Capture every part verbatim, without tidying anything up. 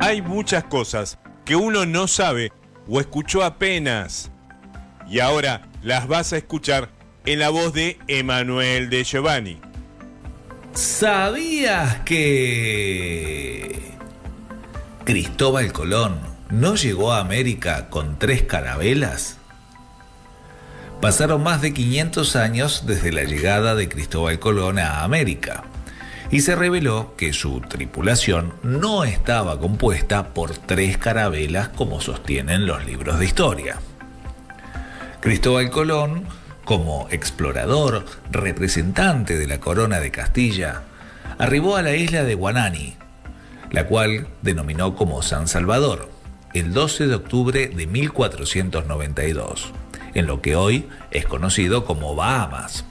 Hay muchas cosas que uno no sabe o escuchó apenas, y ahora las vas a escuchar en la voz de Emanuel de Giovanni. ¿Sabías que Cristóbal Colón no llegó a América con tres carabelas? Pasaron más de quinientos años desde la llegada de Cristóbal Colón a América y se reveló que su tripulación no estaba compuesta por tres carabelas como sostienen los libros de historia. Cristóbal Colón, como explorador, representante de la corona de Castilla, arribó a la isla de Guanani, la cual denominó como San Salvador, el doce de octubre de mil cuatrocientos noventa y dos, en lo que hoy es conocido como Bahamas.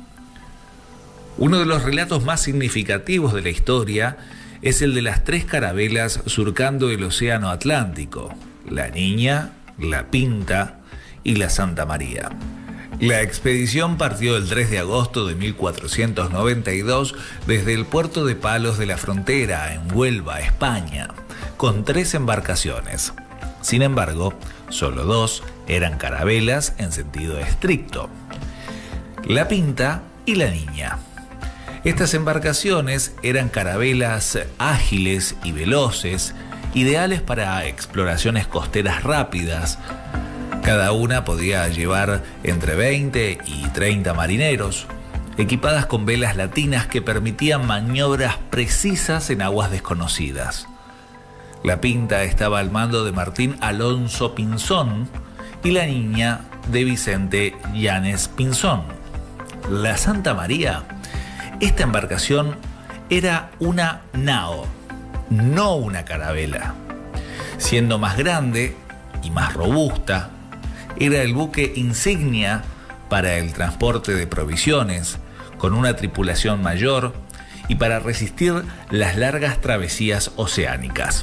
Uno de los relatos más significativos de la historia es el de las tres carabelas surcando el océano Atlántico: la Niña, la Pinta y la Santa María. La expedición partió el tres de agosto de mil cuatrocientos noventa y dos desde el puerto de Palos de la Frontera, en Huelva, España, con tres embarcaciones. Sin embargo, solo dos eran carabelas en sentido estricto: la Pinta y la Niña. Estas embarcaciones eran carabelas ágiles y veloces, ideales para exploraciones costeras rápidas. Cada una podía llevar entre veinte y treinta marineros, equipadas con velas latinas que permitían maniobras precisas en aguas desconocidas. La Pinta estaba al mando de Martín Alonso Pinzón y la Niña de Vicente Llanes Pinzón. La Santa María, esta embarcación era una nao, no una carabela. Siendo más grande y más robusta, era el buque insignia para el transporte de provisiones, con una tripulación mayor y para resistir las largas travesías oceánicas.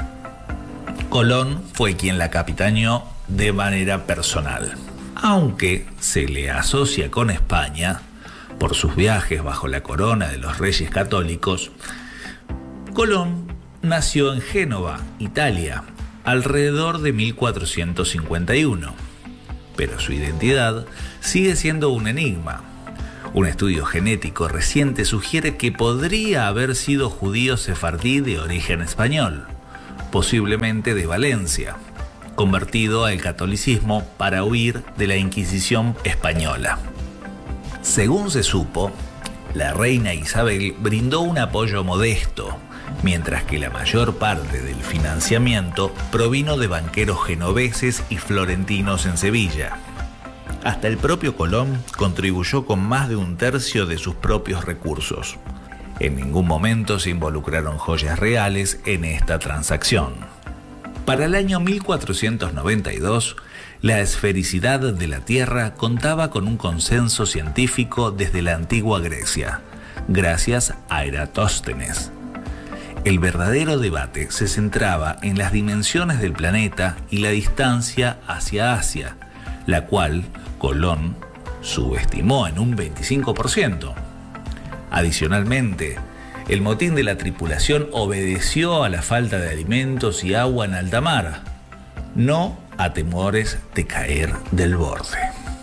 Colón fue quien la capitaneó de manera personal, aunque se le asocia con España por sus viajes bajo la corona de los Reyes Católicos. Colón nació en Génova, Italia, alrededor de mil cuatrocientos cincuenta y uno, pero su identidad sigue siendo un enigma. Un estudio genético reciente sugiere que podría haber sido judío sefardí de origen español, posiblemente de Valencia, convertido al catolicismo para huir de la Inquisición española. Según se supo, la reina Isabel brindó un apoyo modesto, mientras que la mayor parte del financiamiento provino de banqueros genoveses y florentinos en Sevilla. Hasta el propio Colón contribuyó con más de un tercio de sus propios recursos. En ningún momento se involucraron joyas reales en esta transacción. Para el año mil cuatrocientos noventa y dos, la esfericidad de la Tierra contaba con un consenso científico desde la antigua Grecia, gracias a Eratóstenes. El verdadero debate se centraba en las dimensiones del planeta y la distancia hacia Asia, la cual Colón subestimó en un veinticinco por ciento. Adicionalmente, el motín de la tripulación obedeció a la falta de alimentos y agua en alta mar, no a temores de caer del borde.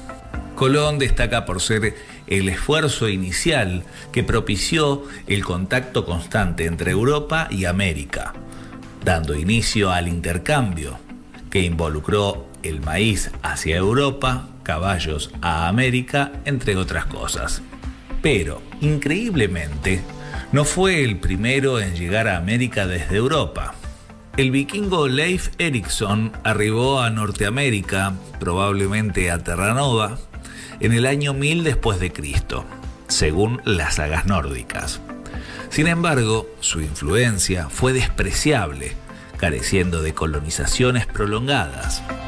Colón destaca por ser el esfuerzo inicial que propició el contacto constante entre Europa y América, dando inicio al intercambio que involucró el maíz hacia Europa, caballos a América, entre otras cosas. Pero, increíblemente, no fue el primero en llegar a América desde Europa. El vikingo Leif Erikson arribó a Norteamérica, probablemente a Terranova, en el año mil después de Cristo, según las sagas nórdicas. Sin embargo, su influencia fue despreciable, careciendo de colonizaciones prolongadas.